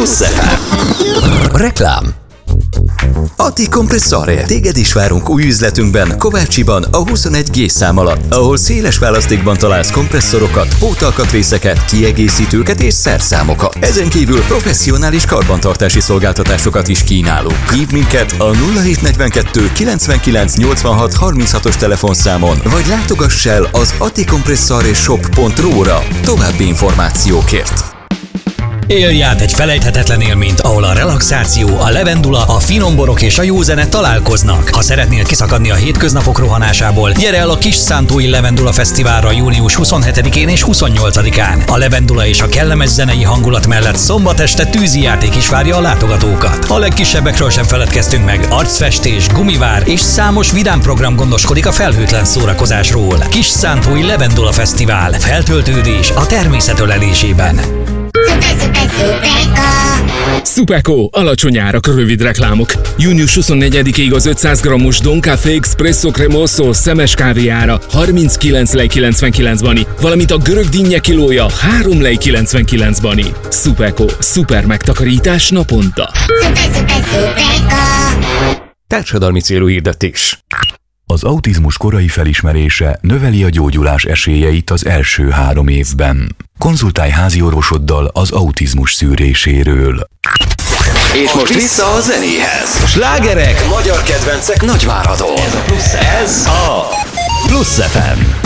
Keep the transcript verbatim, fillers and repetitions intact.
Plusz ef em. Reklám. Atti Compressore. Téged is várunk új üzletünkben, Kovácsiban, a huszonegy G szám alatt, ahol széles választékban találsz kompresszorokat, pótalkatrészeket, kiegészítőket és szerszámokat. Ezen kívül professzionális karbantartási szolgáltatásokat is kínálunk. Hívd minket a nulla hét negyvenkettő kilencvenkilenc nyolcvanhat harminchatos telefonszámon, vagy látogass el az atticompressoreshop pont ru-ra további információkért. Élj át egy felejthetetlen élményt, ahol a relaxáció, a levendula, a finom borok és a jó zene találkoznak. Ha szeretnél kiszakadni a hétköznapok rohanásából, gyere el a Kis Szántói Levendula Fesztiválra június huszonhetedikén és huszonnyolcadikán. A levendula és a kellemes zenei hangulat mellett szombat este tűzi játék is várja a látogatókat. A legkisebbekről sem feledkeztünk meg, arcfestés, gumivár és számos vidám program gondoskodik a felhőtlen szórakozásról. Kis Szántói Levendula Fesztivál. Feltöltődés a természet ölelésében. Supeko, alacsony árak, rövid reklámok. június huszonnegyedikéig az ötszáz grammos Don Café Espresso Cremoso szemes kávéjára harminckilenc lej kilencvenkilenc bani, valamint a görög dinnye kilója három lej kilencvenkilenc bani. Supeko, szuper megtakarítás naponta. Társadalmi célú hirdetés. Az autizmus korai felismerése növeli a gyógyulás esélyeit az első három évben. Konzultálj házi orvosoddal az autizmus szűréséről. És most vissza a zenéhez. Slágerek, magyar kedvencek Nagyváradon. Ez a Plusz ef em.